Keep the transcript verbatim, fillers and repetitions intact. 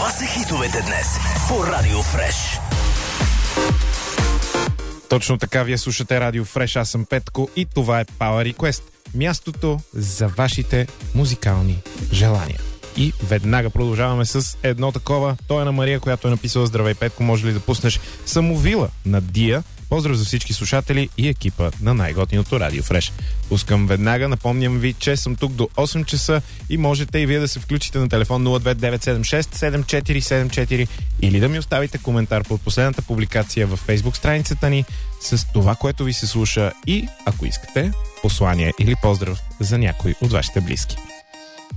Това са хитовете днес по Радио Фреш. Точно така, вие слушате Радио Фреш, аз съм Петко и това е Power Request. Мястото за вашите музикални желания. И веднага продължаваме с едно такова. Той е на Мария, която е написала: здравей, Петко, може ли да пуснеш Самовила на Дия? Поздрав за всички слушатели и екипа на най-готиното Радио Фреш. Пускам веднага, напомням ви, че съм тук до осем часа и можете и вие да се включите на телефон нула две девет седем шест седем четири седем четири или да ми оставите коментар под последната публикация във Facebook страницата ни с това, което ви се слуша и, ако искате, послание или поздрав за някой от вашите близки.